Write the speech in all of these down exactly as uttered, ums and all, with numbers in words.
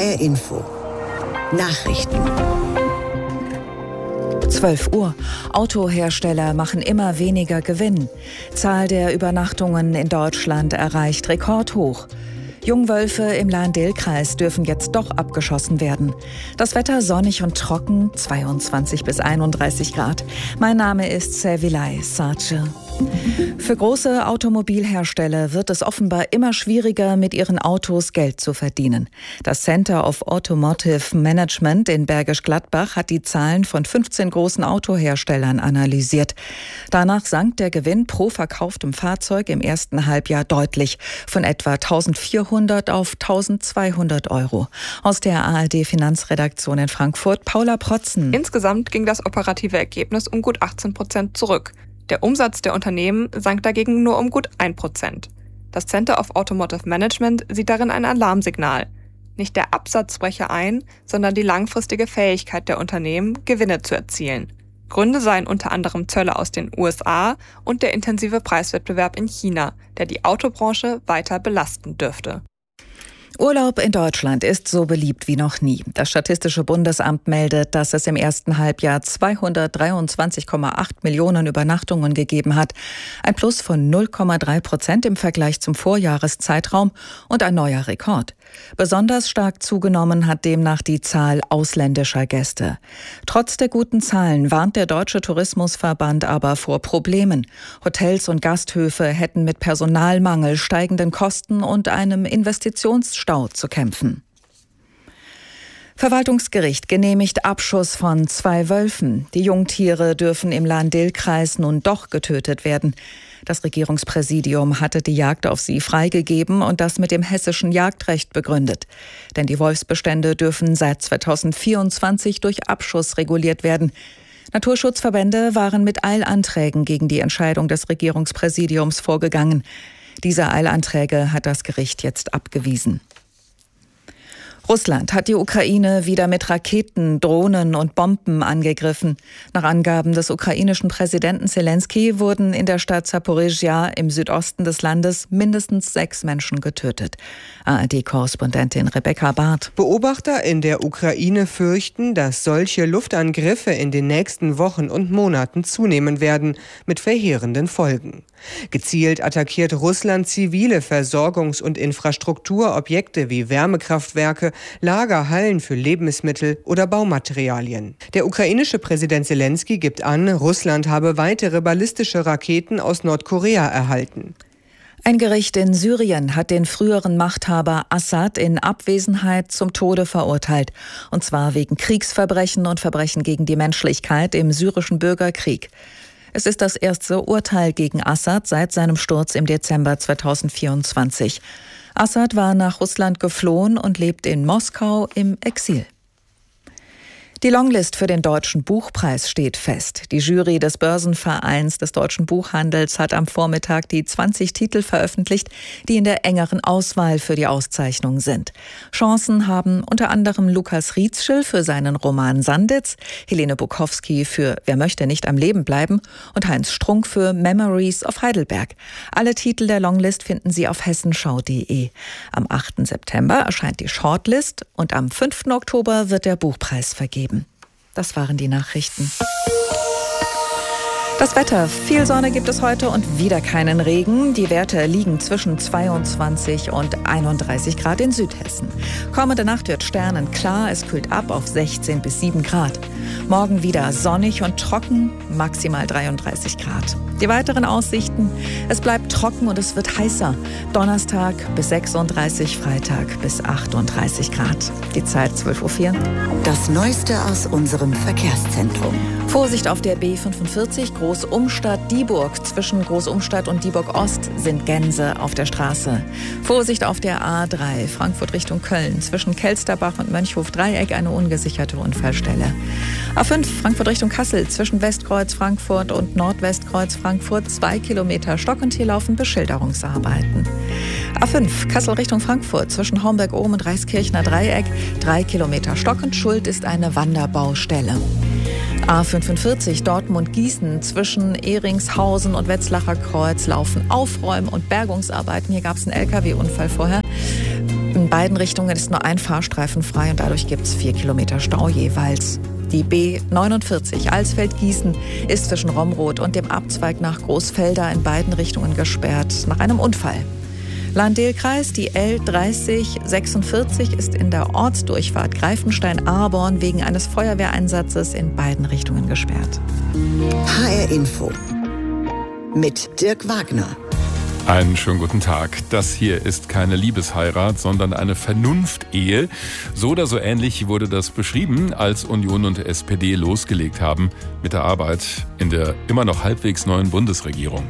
H R Info. Nachrichten. zwölf Uhr. Autohersteller machen immer weniger Gewinn. Zahl der Übernachtungen in Deutschland erreicht Rekordhoch. Jungwölfe im Lahn-Dill-Kreis dürfen jetzt doch abgeschossen werden. Das Wetter sonnig und trocken, zweiundzwanzig bis einunddreißig Grad. Mein Name ist Servilay Sace. Für große Automobilhersteller wird es offenbar immer schwieriger, mit ihren Autos Geld zu verdienen. Das Center of Automotive Management in Bergisch Gladbach hat die Zahlen von fünfzehn großen Autoherstellern analysiert. Danach sank der Gewinn pro verkauftem Fahrzeug im ersten Halbjahr deutlich, von etwa eintausendvierhundert auf eintausendzweihundert Euro. Aus der A R D-Finanzredaktion in Frankfurt, Paula Protzen. Insgesamt ging das operative Ergebnis um gut achtzehn Prozent zurück. Der Umsatz der Unternehmen sank dagegen nur um gut ein Prozent. Das Center of Automotive Management sieht darin ein Alarmsignal. Nicht der Absatz breche ein, sondern die langfristige Fähigkeit der Unternehmen, Gewinne zu erzielen. Gründe seien unter anderem Zölle aus den U S A und der intensive Preiswettbewerb in China, der die Autobranche weiter belasten dürfte. Urlaub in Deutschland ist so beliebt wie noch nie. Das Statistische Bundesamt meldet, dass es im ersten Halbjahr zweihundertdreiundzwanzig Komma acht Millionen Übernachtungen gegeben hat. Ein Plus von null Komma drei Prozent im Vergleich zum Vorjahreszeitraum und ein neuer Rekord. Besonders stark zugenommen hat demnach die Zahl ausländischer Gäste. Trotz der guten Zahlen warnt der Deutsche Tourismusverband aber vor Problemen. Hotels und Gasthöfe hätten mit Personalmangel, steigenden Kosten und einem Investitionsstau zu kämpfen. Verwaltungsgericht genehmigt Abschuss von zwei Wölfen. Die Jungtiere dürfen im Lahn-Dill-Kreis nun doch getötet werden. Das Regierungspräsidium hatte die Jagd auf sie freigegeben und das mit dem hessischen Jagdrecht begründet. Denn die Wolfsbestände dürfen seit zweitausendvierundzwanzig durch Abschuss reguliert werden. Naturschutzverbände waren mit Eilanträgen gegen die Entscheidung des Regierungspräsidiums vorgegangen. Diese Eilanträge hat das Gericht jetzt abgewiesen. Russland hat die Ukraine wieder mit Raketen, Drohnen und Bomben angegriffen. Nach Angaben des ukrainischen Präsidenten Selenskyj wurden in der Stadt Zaporizhzhia im Südosten des Landes mindestens sechs Menschen getötet. A R D-Korrespondentin Rebecca Barth. Beobachter in der Ukraine fürchten, dass solche Luftangriffe in den nächsten Wochen und Monaten zunehmen werden, mit verheerenden Folgen. Gezielt attackiert Russland zivile Versorgungs- und Infrastrukturobjekte wie Wärmekraftwerke, Lagerhallen für Lebensmittel oder Baumaterialien. Der ukrainische Präsident Selenskyj gibt an, Russland habe weitere ballistische Raketen aus Nordkorea erhalten. Ein Gericht in Syrien hat den früheren Machthaber Assad in Abwesenheit zum Tode verurteilt. Und zwar wegen Kriegsverbrechen und Verbrechen gegen die Menschlichkeit im syrischen Bürgerkrieg. Es ist das erste Urteil gegen Assad seit seinem Sturz im Dezember zweitausendvierundzwanzig. Assad war nach Russland geflohen und lebt in Moskau im Exil. Die Longlist für den Deutschen Buchpreis steht fest. Die Jury des Börsenvereins des deutschen Buchhandels hat am Vormittag die zwanzig Titel veröffentlicht, die in der engeren Auswahl für die Auszeichnung sind. Chancen haben unter anderem Lukas Rietschel für seinen Roman Sanditz, Helene Bukowski für Wer möchte nicht am Leben bleiben und Heinz Strunk für Memories of Heidelberg. Alle Titel der Longlist finden Sie auf hessenschau punkt de. Am achten September erscheint die Shortlist und am fünften Oktober wird der Buchpreis vergeben. Das waren die Nachrichten. Das Wetter. Viel Sonne gibt es heute und wieder keinen Regen. Die Werte liegen zwischen zweiundzwanzig und einunddreißig Grad in Südhessen. Kommende Nacht wird sternenklar. Es kühlt ab auf sechzehn bis sieben Grad. Morgen wieder sonnig und trocken, maximal dreiunddreißig Grad. Die weiteren Aussichten. Es bleibt trocken und es wird heißer. Donnerstag bis sechsunddreißig, Freitag bis achtunddreißig Grad. Die Zeit zwölf Uhr vier. Das Neueste aus unserem Verkehrszentrum. Vorsicht auf der B fünfundvierzig Großumstadt-Dieburg. Zwischen Großumstadt und Dieburg-Ost sind Gänse auf der Straße. Vorsicht auf der A drei Frankfurt Richtung Köln. Zwischen Kelsterbach und Mönchhof-Dreieck eine ungesicherte Unfallstelle. A fünf Frankfurt Richtung Kassel. Zwischen Westkreuz Frankfurt und Nordwestkreuz Frankfurt zwei Kilometer Stock und hier laufen Beschilderungsarbeiten. A fünf Kassel Richtung Frankfurt. Zwischen Homberg-Ohm und Reichskirchner Dreieck drei Kilometer Stock und Schuld ist eine Wanderbaustelle. A fünfundvierzig Dortmund-Gießen zwischen Ehringshausen und Wetzlacher Kreuz laufen Aufräum- und Bergungsarbeiten. Hier gab es einen L K W-Unfall vorher. In beiden Richtungen ist nur ein Fahrstreifen frei und dadurch gibt es vier Kilometer Stau jeweils. Die B neunundvierzig Alsfeld-Gießen ist zwischen Romroth und dem Abzweig nach Großfelda in beiden Richtungen gesperrt nach einem Unfall. Lahn-Dill-Kreis, die L dreißig sechsundvierzig ist in der Ortsdurchfahrt Greifenstein-Arborn wegen eines Feuerwehreinsatzes in beiden Richtungen gesperrt. H R Info mit Dirk Wagner. Einen schönen guten Tag. Das hier ist keine Liebesheirat, sondern eine Vernunftehe. So oder so ähnlich wurde das beschrieben, als Union und S P D losgelegt haben mit der Arbeit in der immer noch halbwegs neuen Bundesregierung.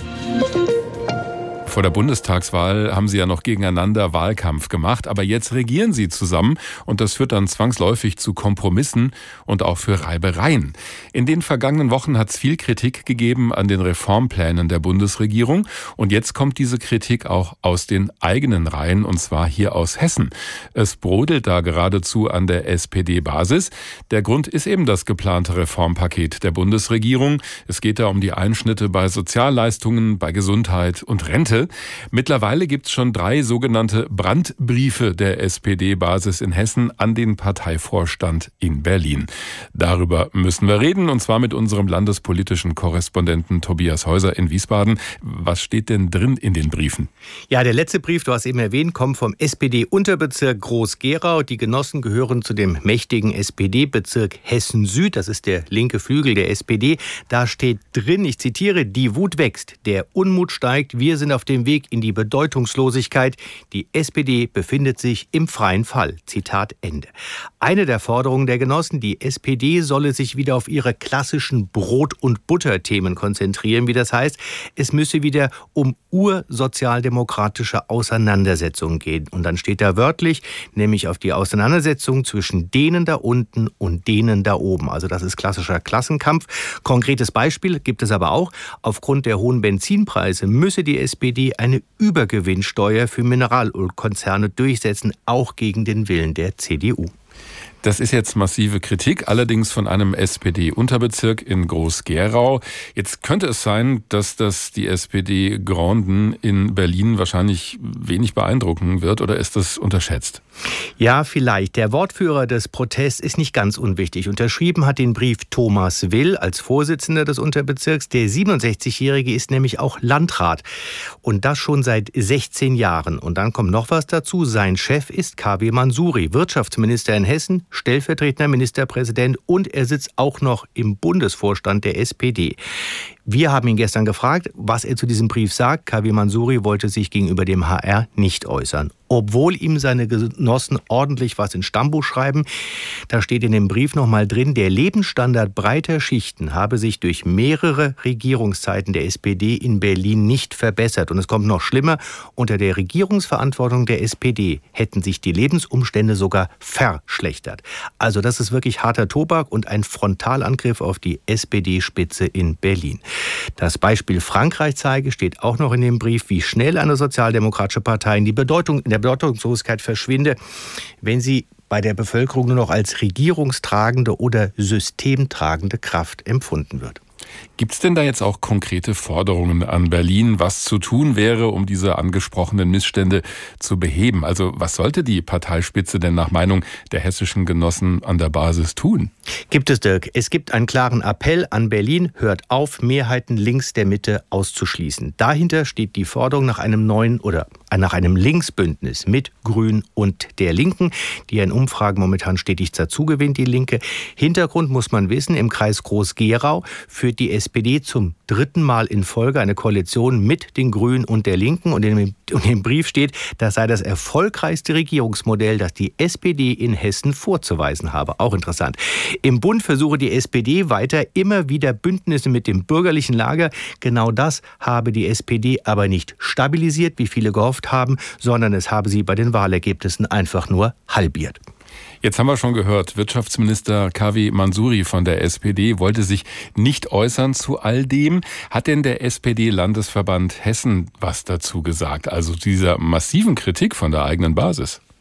Vor der Bundestagswahl haben sie ja noch gegeneinander Wahlkampf gemacht, aber jetzt regieren sie zusammen und das führt dann zwangsläufig zu Kompromissen und auch für Reibereien. In den vergangenen Wochen hat es viel Kritik gegeben an den Reformplänen der Bundesregierung und jetzt kommt diese Kritik auch aus den eigenen Reihen und zwar hier aus Hessen. Es brodelt da geradezu an der S P D-Basis. Der Grund ist eben das geplante Reformpaket der Bundesregierung. Es geht da um die Einschnitte bei Sozialleistungen, bei Gesundheit und Rente. Mittlerweile gibt es schon drei sogenannte Brandbriefe der S P D-Basis in Hessen an den Parteivorstand in Berlin. Darüber müssen wir reden, und zwar mit unserem landespolitischen Korrespondenten Tobias Häuser in Wiesbaden. Was steht denn drin in den Briefen? Ja, der letzte Brief, du hast eben erwähnt, kommt vom S P D-Unterbezirk Groß-Gerau. Die Genossen gehören zu dem mächtigen S P D-Bezirk Hessen-Süd. Das ist der linke Flügel der S P D. Da steht drin, ich zitiere, die Wut wächst, der Unmut steigt, wir sind auf dem Weg in die Bedeutungslosigkeit. Die S P D befindet sich im freien Fall. Zitat Ende. Eine der Forderungen der Genossen, die S P D solle sich wieder auf ihre klassischen Brot- und Butterthemen konzentrieren, wie das heißt. Es müsse wieder um ursozialdemokratische Auseinandersetzungen gehen. Und dann steht da wörtlich, nämlich auf die Auseinandersetzung zwischen denen da unten und denen da oben. Also das ist klassischer Klassenkampf. Konkretes Beispiel gibt es aber auch. Aufgrund der hohen Benzinpreise müsse die S P D eine Übergewinnsteuer für Mineralölkonzerne durchsetzen, auch gegen den Willen der C D U. Das ist jetzt massive Kritik, allerdings von einem S P D-Unterbezirk in Groß-Gerau. Jetzt könnte es sein, dass das die S P D-Granden in Berlin wahrscheinlich wenig beeindrucken wird, oder ist das unterschätzt? Ja, vielleicht. Der Wortführer des Protests ist nicht ganz unwichtig. Unterschrieben hat den Brief Thomas Will als Vorsitzender des Unterbezirks. Der siebenundsechzigjährige ist nämlich auch Landrat. Und das schon seit sechzehn Jahren. Und dann kommt noch was dazu. Sein Chef ist K W Mansuri, Wirtschaftsminister in Hessen, stellvertretender Ministerpräsident, und er sitzt auch noch im Bundesvorstand der S P D. Wir haben ihn gestern gefragt, was er zu diesem Brief sagt. K W Mansuri wollte sich gegenüber dem H R nicht äußern, obwohl ihm seine Genossen ordentlich was ins Stammbuch schreiben. Da steht in dem Brief nochmal drin, der Lebensstandard breiter Schichten habe sich durch mehrere Regierungszeiten der S P D in Berlin nicht verbessert. Und es kommt noch schlimmer, unter der Regierungsverantwortung der S P D hätten sich die Lebensumstände sogar verschlechtert. Also das ist wirklich harter Tobak und ein Frontalangriff auf die S P D-Spitze in Berlin. Das Beispiel Frankreich zeige, steht auch noch in dem Brief, wie schnell eine sozialdemokratische Partei in die Bedeutung, in der Bedeutungslosigkeit verschwinde, wenn sie bei der Bevölkerung nur noch als regierungstragende oder systemtragende Kraft empfunden wird. Gibt es denn da jetzt auch konkrete Forderungen an Berlin, was zu tun wäre, um diese angesprochenen Missstände zu beheben? Also was sollte die Parteispitze denn nach Meinung der hessischen Genossen an der Basis tun? Gibt es, Dirk. Es gibt einen klaren Appell an Berlin, hört auf, Mehrheiten links der Mitte auszuschließen. Dahinter steht die Forderung nach einem neuen oder nach einem Linksbündnis mit Grün und der Linken, die in Umfragen momentan stetig dazu gewinnt, die Linke. Hintergrund muss man wissen, im Kreis Groß-Gerau führt die S P D zum dritten Mal in Folge eine Koalition mit den Grünen und der Linken. Und in dem, in dem Brief steht, das sei das erfolgreichste Regierungsmodell, das die S P D in Hessen vorzuweisen habe. Auch interessant. Im Bund versuche die S P D weiter immer wieder Bündnisse mit dem bürgerlichen Lager. Genau das habe die S P D aber nicht stabilisiert, wie viele gehofft haben, sondern es habe sie bei den Wahlergebnissen einfach nur halbiert. Jetzt haben wir schon gehört, Wirtschaftsminister K W Mansuri von der S P D wollte sich nicht äußern zu all dem. Hat denn der S P D-Landesverband Hessen was dazu gesagt? Also dieser massiven Kritik von der eigenen Basis?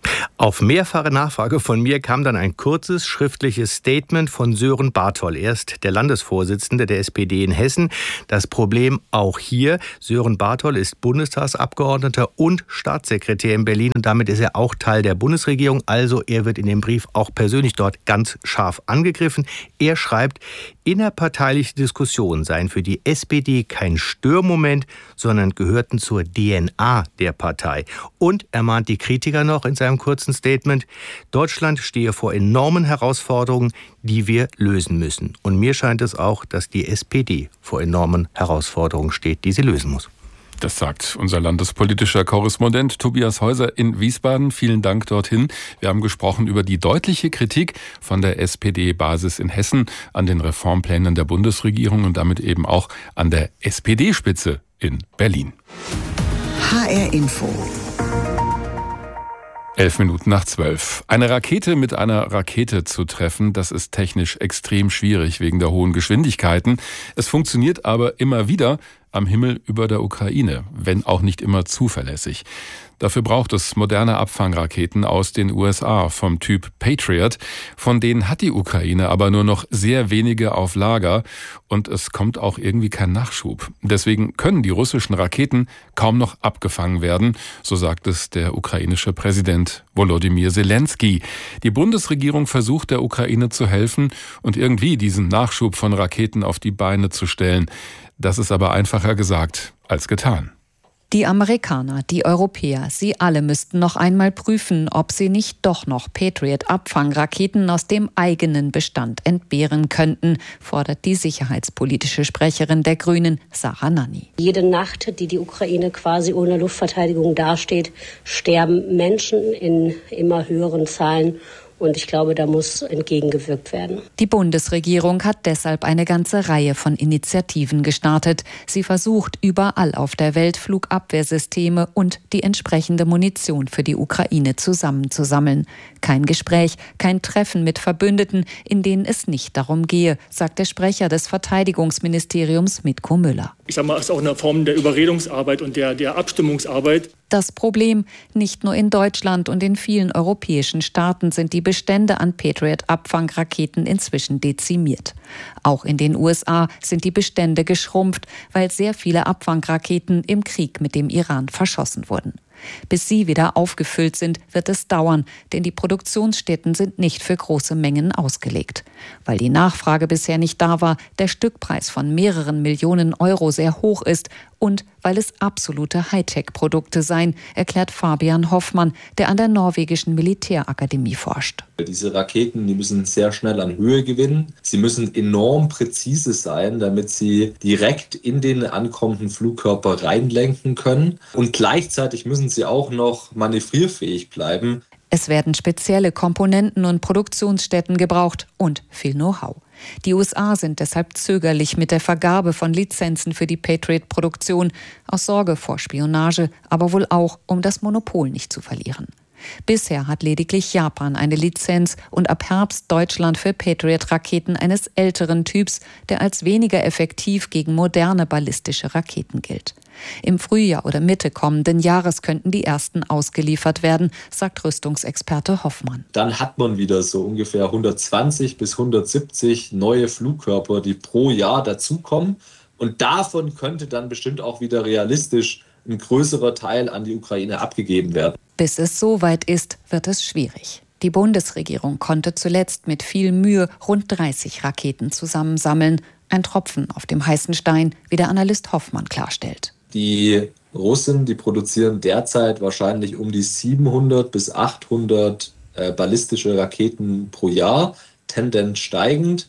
Auf mehrfache Nachfrage von mir kam dann ein kurzes schriftliches Statement von Sören Bartol. Er ist der Landesvorsitzende der S P D in Hessen. Das Problem auch hier: Sören Bartol ist Bundestagsabgeordneter und Staatssekretär in Berlin und damit ist er auch Teil der Bundesregierung. Also er wird in dem Brief auch persönlich dort ganz scharf angegriffen. Er schreibt, innerparteiliche Diskussionen seien für die S P D kein Störmoment, sondern gehörten zur D N A der Partei. Und er mahnt die Kritiker noch in seinem kurzen Statement: Deutschland stehe vor enormen Herausforderungen, die wir lösen müssen. Und mir scheint es auch, dass die S P D vor enormen Herausforderungen steht, die sie lösen muss. Das sagt unser landespolitischer Korrespondent Tobias Häuser in Wiesbaden. Vielen Dank dorthin. Wir haben gesprochen über die deutliche Kritik von der S P D-Basis in Hessen an den Reformplänen der Bundesregierung und damit eben auch an der S P D-Spitze in Berlin. H R Info. Elf Minuten nach zwölf. Eine Rakete mit einer Rakete zu treffen, das ist technisch extrem schwierig wegen der hohen Geschwindigkeiten. Es funktioniert aber immer wieder am Himmel über der Ukraine, wenn auch nicht immer zuverlässig. Dafür braucht es moderne Abfangraketen aus den U S A vom Typ Patriot. Von denen hat die Ukraine aber nur noch sehr wenige auf Lager und es kommt auch irgendwie kein Nachschub. Deswegen können die russischen Raketen kaum noch abgefangen werden, so sagt es der ukrainische Präsident Volodymyr Zelensky. Die Bundesregierung versucht der Ukraine zu helfen und irgendwie diesen Nachschub von Raketen auf die Beine zu stellen. Das ist aber einfacher gesagt als getan. Die Amerikaner, die Europäer, sie alle müssten noch einmal prüfen, ob sie nicht doch noch Patriot-Abfangraketen aus dem eigenen Bestand entbehren könnten, fordert die sicherheitspolitische Sprecherin der Grünen, Sarah Nanni. Jede Nacht, die die Ukraine quasi ohne Luftverteidigung dasteht, sterben Menschen in immer höheren Zahlen. Und ich glaube, da muss entgegengewirkt werden. Die Bundesregierung hat deshalb eine ganze Reihe von Initiativen gestartet. Sie versucht überall auf der Welt Flugabwehrsysteme und die entsprechende Munition für die Ukraine zusammenzusammeln. Kein Gespräch, kein Treffen mit Verbündeten, in denen es nicht darum gehe, sagt der Sprecher des Verteidigungsministeriums Mitko Müller. Ich sage mal, es ist auch eine Form der Überredungsarbeit und der, der Abstimmungsarbeit. Das Problem: Nicht nur in Deutschland und in vielen europäischen Staaten sind die Bestände an Patriot-Abfangraketen inzwischen dezimiert. Auch in den U S A sind die Bestände geschrumpft, weil sehr viele Abfangraketen im Krieg mit dem Iran verschossen wurden. Bis sie wieder aufgefüllt sind, wird es dauern, denn die Produktionsstätten sind nicht für große Mengen ausgelegt. Weil die Nachfrage bisher nicht da war, der Stückpreis von mehreren Millionen Euro sehr hoch ist und weil es absolute Hightech-Produkte seien, erklärt Fabian Hoffmann, der an der norwegischen Militärakademie forscht. Diese Raketen, die müssen sehr schnell an Höhe gewinnen. Sie müssen enorm präzise sein, damit sie direkt in den ankommenden Flugkörper reinlenken können. Und gleichzeitig müssen sie auch noch manövrierfähig bleiben. Es werden spezielle Komponenten und Produktionsstätten gebraucht und viel Know-how. Die U S A sind deshalb zögerlich mit der Vergabe von Lizenzen für die Patriot-Produktion, aus Sorge vor Spionage, aber wohl auch, um das Monopol nicht zu verlieren. Bisher hat lediglich Japan eine Lizenz und ab Herbst Deutschland für Patriot-Raketen eines älteren Typs, der als weniger effektiv gegen moderne ballistische Raketen gilt. Im Frühjahr oder Mitte kommenden Jahres könnten die ersten ausgeliefert werden, sagt Rüstungsexperte Hoffmann. Dann hat man wieder so ungefähr hundertzwanzig bis hundertsiebzig neue Flugkörper, die pro Jahr dazukommen. Und davon könnte dann bestimmt auch wieder realistisch ein größerer Teil an die Ukraine abgegeben werden. Bis es soweit ist, wird es schwierig. Die Bundesregierung konnte zuletzt mit viel Mühe rund dreißig Raketen zusammensammeln. Ein Tropfen auf dem heißen Stein, wie der Analyst Hoffmann klarstellt. Die Russen, die produzieren derzeit wahrscheinlich um die siebenhundert bis achthundert äh, ballistische Raketen pro Jahr, Tendenz steigend.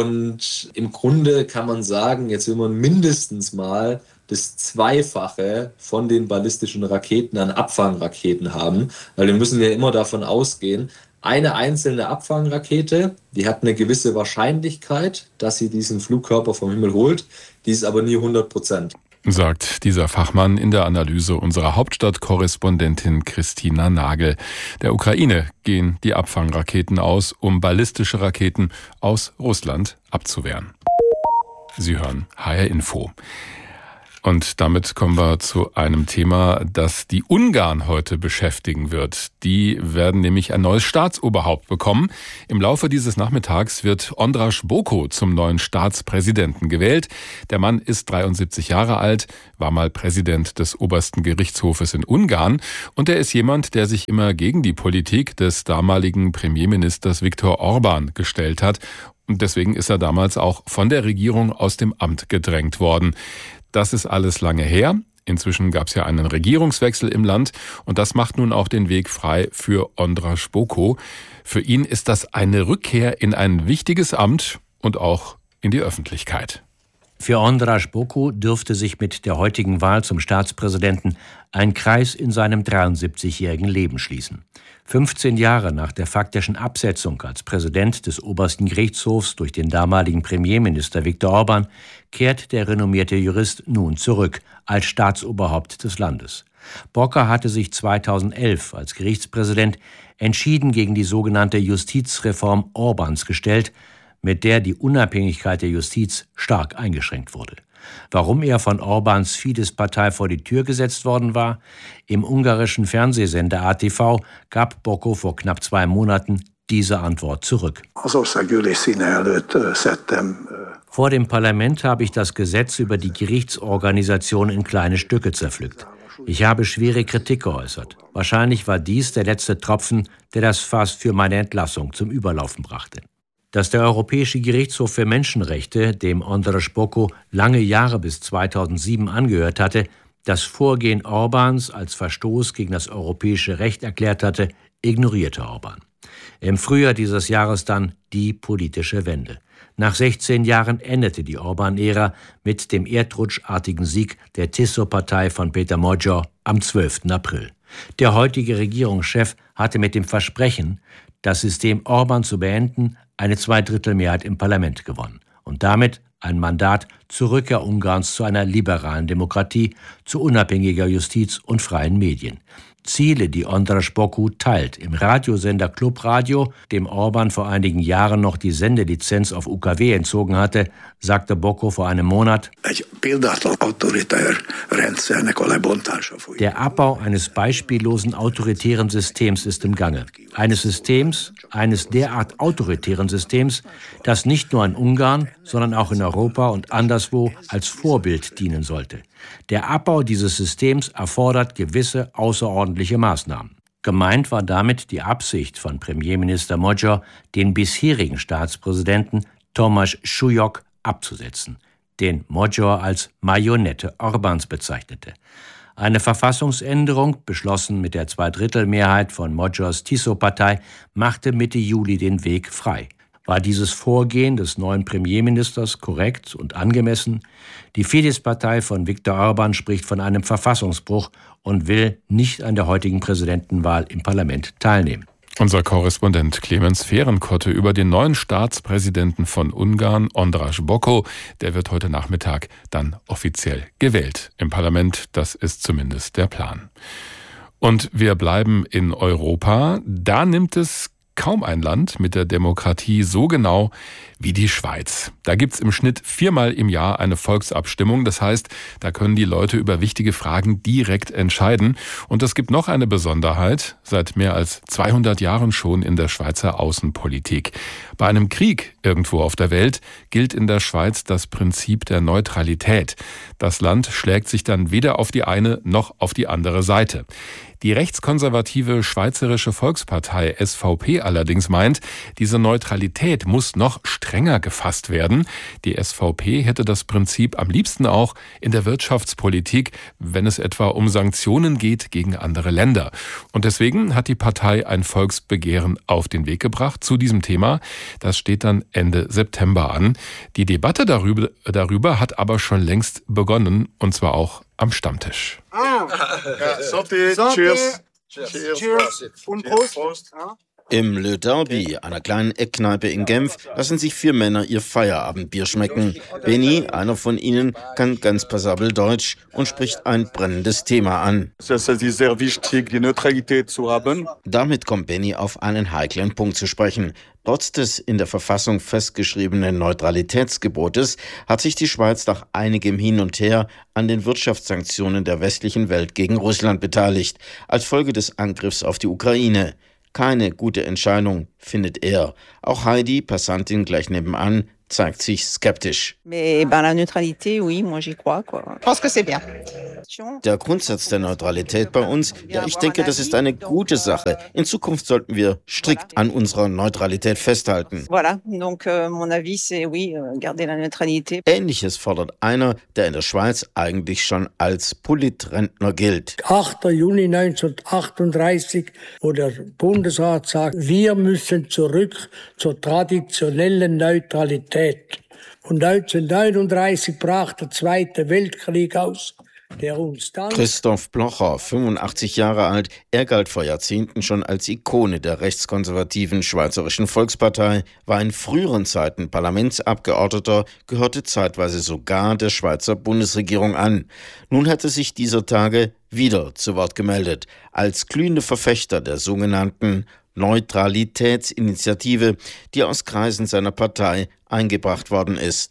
Und im Grunde kann man sagen, jetzt will man mindestens mal das Zweifache von den ballistischen Raketen an Abfangraketen haben. Weil wir müssen ja immer davon ausgehen, eine einzelne Abfangrakete, die hat eine gewisse Wahrscheinlichkeit, dass sie diesen Flugkörper vom Himmel holt. Die ist aber nie hundert Prozent. Sagt dieser Fachmann in der Analyse unserer Hauptstadtkorrespondentin Christina Nagel. Der Ukraine gehen die Abfangraketen aus, um ballistische Raketen aus Russland abzuwehren. Sie hören H R Info. Und damit kommen wir zu einem Thema, das die Ungarn heute beschäftigen wird. Die werden nämlich ein neues Staatsoberhaupt bekommen. Im Laufe dieses Nachmittags wird András Bokó zum neuen Staatspräsidenten gewählt. Der Mann ist dreiundsiebzig Jahre alt, war mal Präsident des obersten Gerichtshofes in Ungarn. Und er ist jemand, der sich immer gegen die Politik des damaligen Premierministers Viktor Orbán gestellt hat. Und deswegen ist er damals auch von der Regierung aus dem Amt gedrängt worden. Das ist alles lange her. Inzwischen gab es ja einen Regierungswechsel im Land und das macht nun auch den Weg frei für András Bokó. Für ihn ist das eine Rückkehr in ein wichtiges Amt und auch in die Öffentlichkeit. Für András Bokó dürfte sich mit der heutigen Wahl zum Staatspräsidenten ein Kreis in seinem dreiundsiebzigjährigen Leben schließen. fünfzehn Jahre nach der faktischen Absetzung als Präsident des obersten Gerichtshofs durch den damaligen Premierminister Viktor Orbán kehrt der renommierte Jurist nun zurück als Staatsoberhaupt des Landes. Bokó hatte sich zweitausendelf als Gerichtspräsident entschieden gegen die sogenannte Justizreform Orbáns gestellt, mit der die Unabhängigkeit der Justiz stark eingeschränkt wurde. Warum er von Orbáns Fidesz-Partei vor die Tür gesetzt worden war? Im ungarischen Fernsehsender A T V gab Bokó vor knapp zwei Monaten diese Antwort zurück. Vor dem Parlament habe ich das Gesetz über die Gerichtsorganisation in kleine Stücke zerpflückt. Ich habe schwere Kritik geäußert. Wahrscheinlich war dies der letzte Tropfen, der das Fass für meine Entlassung zum Überlaufen brachte. Dass der Europäische Gerichtshof für Menschenrechte, dem András Bokó lange Jahre bis zweitausendsieben angehört hatte, das Vorgehen Orbáns als Verstoß gegen das europäische Recht erklärt hatte, ignorierte Orbán. Im Frühjahr dieses Jahres dann die politische Wende. Nach sechzehn Jahren endete die Orbán-Ära mit dem erdrutschartigen Sieg der Tiszó-Partei von Péter Magyar am zwölften April. Der heutige Regierungschef hatte mit dem Versprechen, das System Orbán zu beenden, eine Zweidrittelmehrheit im Parlament gewonnen und damit ein Mandat zur Rückkehr Ungarns zu einer liberalen Demokratie, zu unabhängiger Justiz und freien Medien. Ziele, die András Bokó teilt. Im Radiosender Klub Radio, dem Orbán vor einigen Jahren noch die Sendelizenz auf U K W entzogen hatte, sagte Bokó vor einem Monat: Der Abbau eines beispiellosen autoritären Systems ist im Gange. Eines Systems, eines derart autoritären Systems, das nicht nur in Ungarn, sondern auch in Europa und anderswo als Vorbild dienen sollte. Der Abbau dieses Systems erfordert gewisse außerordentliche Maßnahmen. Gemeint war damit die Absicht von Premierminister Magyar, den bisherigen Staatspräsidenten Tomáš Súlyog abzusetzen, den Magyar als Marionette Orbáns bezeichnete. Eine Verfassungsänderung, beschlossen mit der Zweidrittelmehrheit von Magyars Tiszó-Partei, machte Mitte Juli den Weg frei. War dieses Vorgehen des neuen Premierministers korrekt und angemessen? Die Fidesz-Partei von Viktor Orbán spricht von einem Verfassungsbruch und will nicht an der heutigen Präsidentenwahl im Parlament teilnehmen. Unser Korrespondent Clemens Fehrenkotte über den neuen Staatspräsidenten von Ungarn, András Bokó. Der wird heute Nachmittag dann offiziell gewählt im Parlament. Das ist zumindest der Plan. Und wir bleiben in Europa. Da nimmt es kaum ein Land mit der Demokratie so genau wie die Schweiz. Da gibt's im Schnitt viermal im Jahr eine Volksabstimmung. Das heißt, da können die Leute über wichtige Fragen direkt entscheiden. Und es gibt noch eine Besonderheit, seit mehr als zweihundert Jahren schon in der Schweizer Außenpolitik. Bei einem Krieg irgendwo auf der Welt gilt in der Schweiz das Prinzip der Neutralität. Das Land schlägt sich dann weder auf die eine noch auf die andere Seite. Die rechtskonservative Schweizerische Volkspartei S V P allerdings meint, diese Neutralität muss noch strenger gefasst werden. Die S V P hätte das Prinzip am liebsten auch in der Wirtschaftspolitik, wenn es etwa um Sanktionen geht gegen andere Länder. Und deswegen hat die Partei ein Volksbegehren auf den Weg gebracht zu diesem Thema. Das steht dann Ende September an. Die Debatte darüber, darüber hat aber schon längst begonnen, und zwar auch am Stammtisch. Ah. Ja, Sophie, Sophie. Cheers. Cheers. Cheers. Und Prost. Prost. Im Le Derby, einer kleinen Eckkneipe in Genf, lassen sich vier Männer ihr Feierabendbier schmecken. Benny, einer von ihnen, kann ganz passabel Deutsch und spricht ein brennendes Thema an. Es ist sehr wichtig, die Neutralität zu haben. Damit kommt Benny auf einen heiklen Punkt zu sprechen. Trotz des in der Verfassung festgeschriebenen Neutralitätsgebotes hat sich die Schweiz nach einigem Hin und Her an den Wirtschaftssanktionen der westlichen Welt gegen Russland beteiligt, als Folge des Angriffs auf die Ukraine. Keine gute Entscheidung, findet er. Auch Heidi, Passantin gleich nebenan, zeigt sich skeptisch. Der Grundsatz der Neutralität bei uns, ja, ich denke, das ist eine gute Sache. In Zukunft sollten wir strikt an unserer Neutralität festhalten. Ähnliches fordert einer, der in der Schweiz eigentlich schon als Politrentner gilt. achter Juni neunzehnhundertachtunddreißig, wo der Bundesrat sagt, wir müssen zurück zur traditionellen Neutralität. Und neunzehnhundertneununddreißig brach der Zweite Weltkrieg aus, der uns dann... Christoph Blocher, fünfundachtzig Jahre alt, er galt vor Jahrzehnten schon als Ikone der rechtskonservativen Schweizerischen Volkspartei, war in früheren Zeiten Parlamentsabgeordneter, gehörte zeitweise sogar der Schweizer Bundesregierung an. Nun hatte sich dieser Tage wieder zu Wort gemeldet, als glühende Verfechter der sogenannten Neutralitätsinitiative, die aus Kreisen seiner Partei eingebracht worden ist.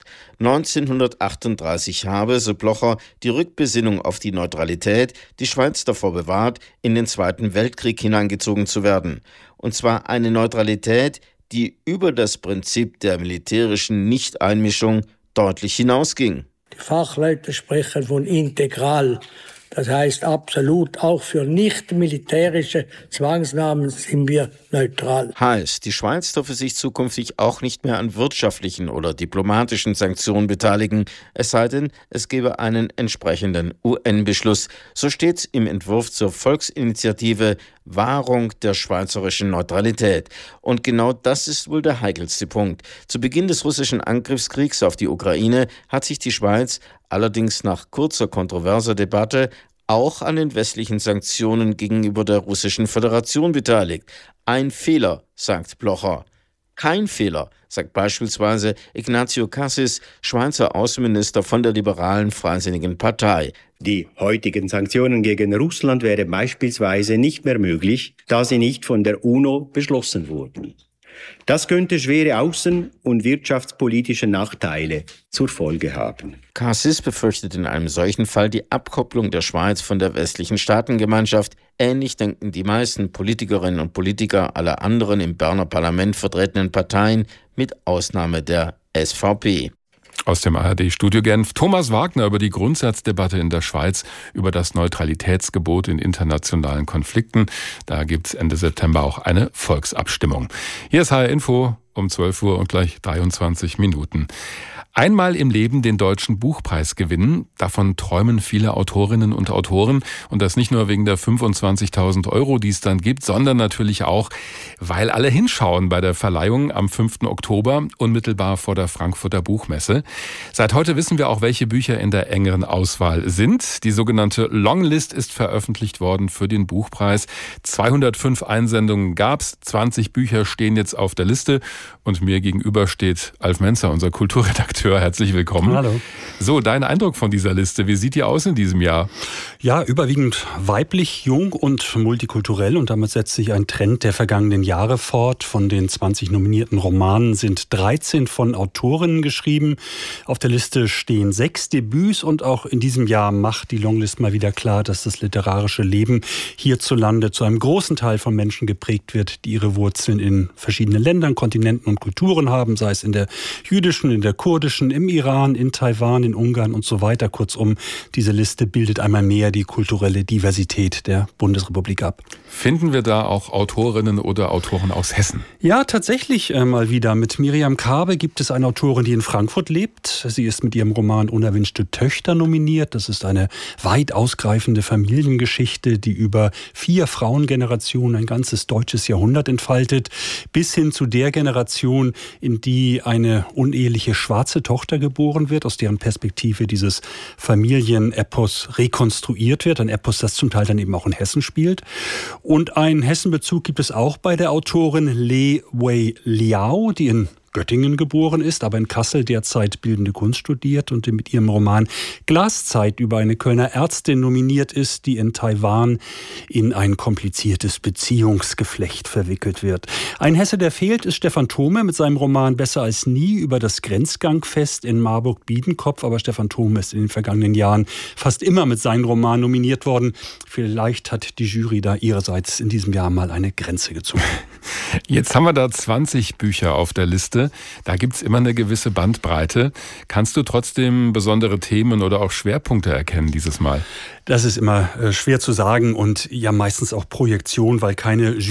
neunzehnhundertachtunddreißig habe, so Blocher, die Rückbesinnung auf die Neutralität die Schweiz davor bewahrt, in den Zweiten Weltkrieg hineingezogen zu werden. Und zwar eine Neutralität, die über das Prinzip der militärischen Nichteinmischung deutlich hinausging. Die Fachleute sprechen von integral. Das heißt absolut, auch für nicht-militärische Zwangsnahmen sind wir neutral. Heißt, die Schweiz dürfe sich zukünftig auch nicht mehr an wirtschaftlichen oder diplomatischen Sanktionen beteiligen, es sei denn, es gebe einen entsprechenden U N-Beschluss. So steht's im Entwurf zur Volksinitiative Wahrung der schweizerischen Neutralität. Und genau das ist wohl der heikelste Punkt. Zu Beginn des russischen Angriffskriegs auf die Ukraine hat sich die Schweiz allerdings nach kurzer kontroverser Debatte auch an den westlichen Sanktionen gegenüber der Russischen Föderation beteiligt. Ein Fehler, sagt Blocher. Kein Fehler, sagt beispielsweise Ignacio Cassis, Schweizer Außenminister von der liberalen Freisinnigen Partei. Die heutigen Sanktionen gegen Russland wären beispielsweise nicht mehr möglich, da sie nicht von der UNO beschlossen wurden. Das könnte schwere außen- und wirtschaftspolitische Nachteile zur Folge haben. Cassis befürchtet in einem solchen Fall die Abkopplung der Schweiz von der westlichen Staatengemeinschaft. Ähnlich denken die meisten Politikerinnen und Politiker aller anderen im Berner Parlament vertretenen Parteien, mit Ausnahme der S V P. Aus dem A R D-Studio Genf, Thomas Wagner über die Grundsatzdebatte in der Schweiz, über das Neutralitätsgebot in internationalen Konflikten. Da gibt's Ende September auch eine Volksabstimmung. Hier ist H R Info um zwölf Uhr und gleich dreiundzwanzig Minuten. Einmal im Leben den Deutschen Buchpreis gewinnen, davon träumen viele Autorinnen und Autoren. Und das nicht nur wegen der fünfundzwanzigtausend Euro, die es dann gibt, sondern natürlich auch, weil alle hinschauen bei der Verleihung am fünften Oktober, unmittelbar vor der Frankfurter Buchmesse. Seit heute wissen wir auch, welche Bücher in der engeren Auswahl sind. Die sogenannte Longlist ist veröffentlicht worden für den Buchpreis. zweihundertfünf Einsendungen gab's, zwanzig Bücher stehen jetzt auf der Liste. Und mir gegenüber steht Alf Menzer, unser Kulturredakteur. Herzlich willkommen. Hallo. So, dein Eindruck von dieser Liste, wie sieht die aus in diesem Jahr? Ja, überwiegend weiblich, jung und multikulturell, und damit setzt sich ein Trend der vergangenen Jahre fort. Von den zwanzig nominierten Romanen sind dreizehn von Autorinnen geschrieben. Auf der Liste stehen sechs Debüts, und auch in diesem Jahr macht die Longlist mal wieder klar, dass das literarische Leben hierzulande zu einem großen Teil von Menschen geprägt wird, die ihre Wurzeln in verschiedenen Ländern, Kontinenten und Kulturen haben, sei es in der jüdischen, in der kurdischen, im Iran, in Taiwan, in Ungarn und so weiter. Kurzum, diese Liste bildet einmal mehr die kulturelle Diversität der Bundesrepublik ab. Finden wir da auch Autorinnen oder Autoren aus Hessen? Ja, tatsächlich äh, mal wieder. Mit Miriam Kabe gibt es eine Autorin, die in Frankfurt lebt. Sie ist mit ihrem Roman Unerwünschte Töchter nominiert. Das ist eine weit ausgreifende Familiengeschichte, die über vier Frauengenerationen ein ganzes deutsches Jahrhundert entfaltet, bis hin zu der Generation, Generation, in die eine uneheliche schwarze Tochter geboren wird, aus deren Perspektive dieses Familienepos rekonstruiert wird. Ein Epos, das zum Teil dann eben auch in Hessen spielt. Und einen Hessenbezug gibt es auch bei der Autorin Le Wei Liao, die in Göttingen geboren ist, aber in Kassel derzeit Bildende Kunst studiert und mit ihrem Roman Glaszeit über eine Kölner Ärztin nominiert ist, die in Taiwan in ein kompliziertes Beziehungsgeflecht verwickelt wird. Ein Hesse, der fehlt, ist Stefan Thome mit seinem Roman Besser als nie über das Grenzgangfest in Marburg-Biedenkopf. Aber Stefan Thome ist in den vergangenen Jahren fast immer mit seinen Romanen nominiert worden. Vielleicht hat die Jury da ihrerseits in diesem Jahr mal eine Grenze gezogen. Jetzt haben wir da zwanzig Bücher auf der Liste. Da gibt es immer eine gewisse Bandbreite. Kannst du trotzdem besondere Themen oder auch Schwerpunkte erkennen dieses Mal? Das ist immer schwer zu sagen und ja meistens auch Projektion, weil keine